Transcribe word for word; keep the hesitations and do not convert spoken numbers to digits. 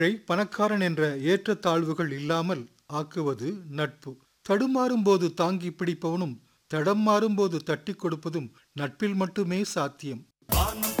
பணக்காரன் என்ற ஏற்றத்தாழ்வுகள் இல்லாமல் ஆக்குவது நட்பு. தடுமாறும் போது தாங்கி பிடிப்பவனும் தடம் மாறும்போது தட்டி கொடுப்பதும் நட்பில் மட்டுமே சாத்தியம்.